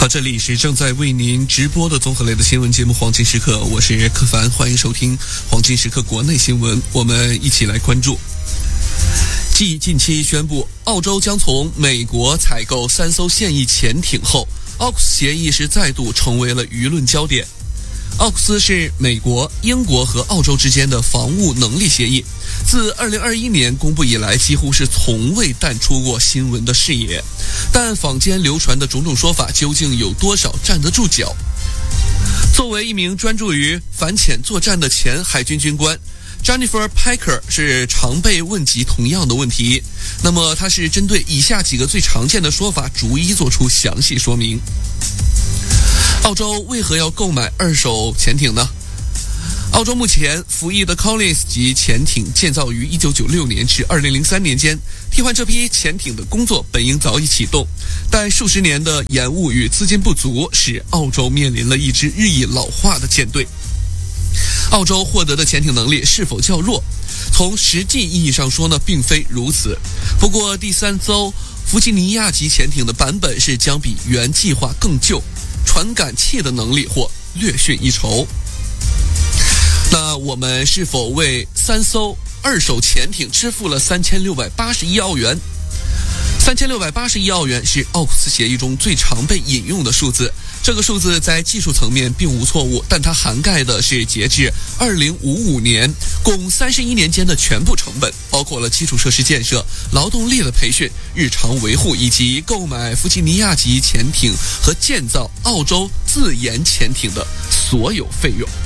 好，这里是正在为您直播的综合类的新闻节目《黄金时刻》，我是柯凡，欢迎收听《黄金时刻》国内新闻，我们一起来关注。继近期宣布澳洲将从美国采购3艘现役潜艇后，AUKUS 协议是再度成为了舆论焦点。AUKUS 是美国、英国和澳洲之间的防务能力协议，自2021年公布以来，几乎是从未淡出过新闻的视野。但坊间流传的种种说法，究竟有多少站得住脚？作为一名专注于反潜作战的前海军军官， Jennifer Packer 是常被问及同样的问题。那么他是针对以下几个最常见的说法逐一做出详细说明。澳洲为何要购买2手潜艇呢？澳洲目前服役的 Collins 级潜艇建造于1996年至2003年间，替换这批潜艇的工作本应早已启动，但数十年的延误与资金不足，使澳洲面临了一支日益老化的舰队。澳洲获得的潜艇能力是否较弱？从实际意义上说呢，并非如此。不过第3艘弗吉尼亚级潜艇的版本是将比原计划更旧，传感器的能力或略逊一筹。那我们是否为3艘2手潜艇支付了3681澳元？3681澳元是AUKUS协议中最常被引用的数字。这个数字在技术层面并无错误，但它涵盖的是截至2055年共31年间的全部成本，包括了基础设施建设、劳动力的培训、日常维护以及购买弗吉尼亚级潜艇和建造澳洲自研潜艇的所有费用。